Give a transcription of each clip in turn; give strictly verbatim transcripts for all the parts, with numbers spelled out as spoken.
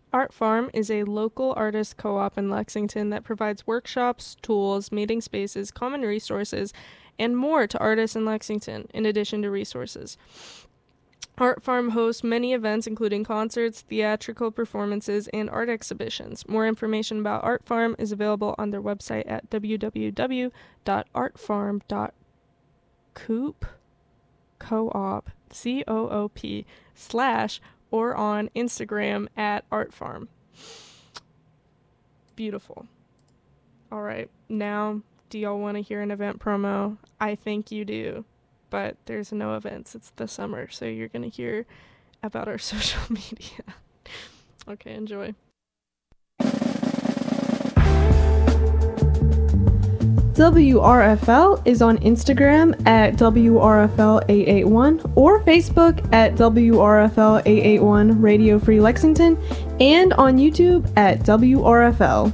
Art Farm is a local artist co-op in Lexington that provides workshops, tools, meeting spaces, common resources, and more to artists in Lexington, in addition to resources. Art Farm hosts many events, including concerts, theatrical performances, and art exhibitions. More information about Art Farm is available on their website at w w w dot art farm dot coop, co-op, C O O P, slash, or on Instagram at Art Farm. Beautiful. All right, now, do y'all want to hear an event promo? I think you do. But there's no events. It's the summer, so you're going to hear about our social media. Okay, enjoy. W R F L is on Instagram at W R F L eight eight one or Facebook at W R F L eight eight one Radio Free Lexington and on YouTube at W R F L.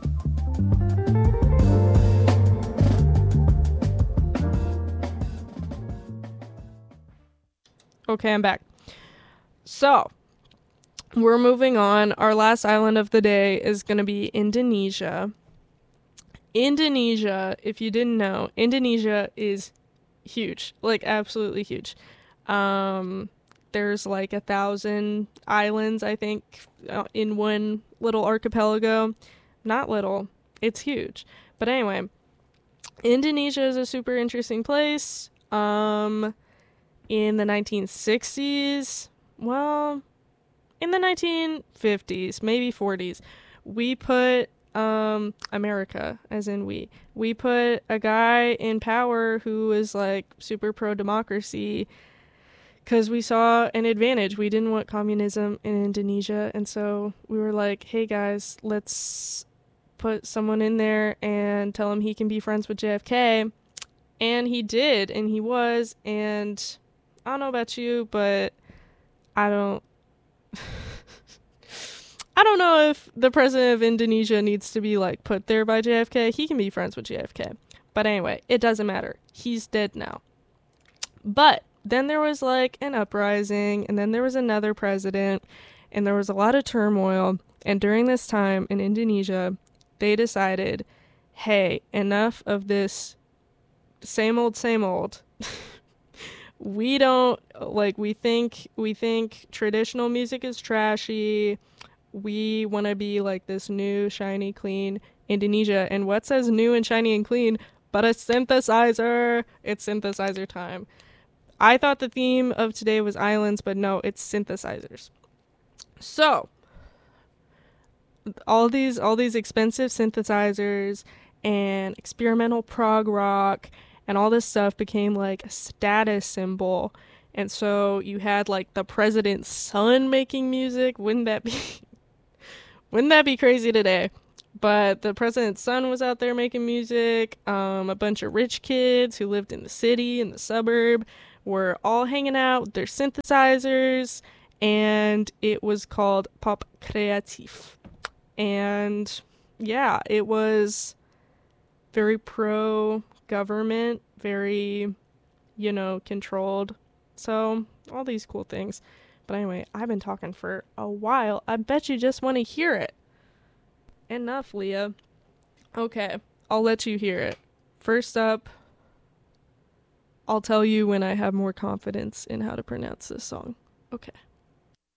Okay, I'm back. So, we're moving on. Our last island of the day is going to be Indonesia. Indonesia, if you didn't know, Indonesia is huge. Like, absolutely huge. Um, there's like a thousand islands, I think, uh, in one little archipelago. Not little. It's huge. But anyway, Indonesia is a super interesting place. Um... In the nineteen sixties, well, in the nineteen fifties, maybe forties, we put, um, America, as in we, we put a guy in power who was, like, super pro-democracy because we saw an advantage. We didn't want communism in Indonesia, and so we were like, hey, guys, let's put someone in there and tell him he can be friends with J F K, and he did, and he was, and I don't know about you, but I don't I don't know if the president of Indonesia needs to be like put there by J F K. He can be friends with J F K. But anyway, it doesn't matter. He's dead now. But then there was like an uprising, and then there was another president, and there was a lot of turmoil. And during this time in Indonesia, they decided, hey, enough of this same old, same old. We don't, like, we think, we think traditional music is trashy. We want to be, like, this new, shiny, clean Indonesia. And what says new and shiny and clean but a synthesizer? It's synthesizer time. I thought the theme of today was islands, but no, it's synthesizers. So, all these, all these expensive synthesizers and experimental prog rock and all this stuff became like a status symbol. And so you had like the president's son making music. Wouldn't that be wouldn't that be crazy today? But the president's son was out there making music. Um, a bunch of rich kids who lived in the city, in the suburb, were all hanging out with their synthesizers. And it was called Pop Kreatif. And yeah, it was very pro government, very, you know, controlled. So, all these cool things. But anyway, I've been talking for a while. I bet you just want to hear it. Enough, Leah. Okay, I'll let you hear it. First up, I'll tell you when I have more confidence in how to pronounce this song. Okay.